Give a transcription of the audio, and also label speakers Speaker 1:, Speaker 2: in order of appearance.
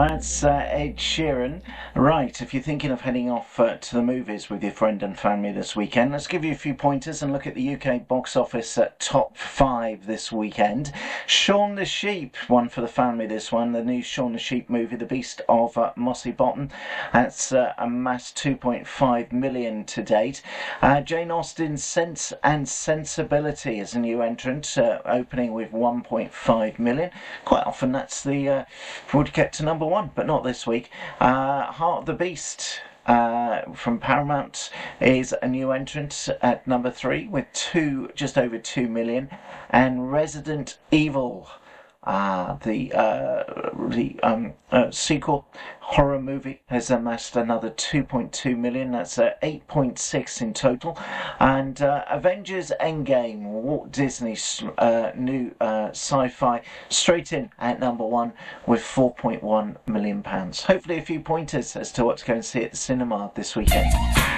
Speaker 1: That's Ed Sheeran. Right, if you're thinking of heading off to the movies with your friend and family this weekend, let's give you a few pointers and look at the UK box office top 5 this weekend. Shaun the Sheep, one for the family this one. The new Shaun the Sheep movie, The Beast of Mossy Bottom. That's amassed 2.5 million to date. Jane Austen's Sense and Sensibility is a new entrant, opening with 1.5 million. Quite often that's the would get to number one, but not this week. Heart of the Beast from Paramount is a new entrant at number 3 with just over 2 million. And Resident Evil, the sequel horror movie, has amassed another 2.2 million. That's 8.6 in total. And Avengers Endgame, Walt Disney's new sci-fi, straight in at number 1 with 4.1 million pounds. Hopefully a few pointers as to what to go and see at the cinema this weekend.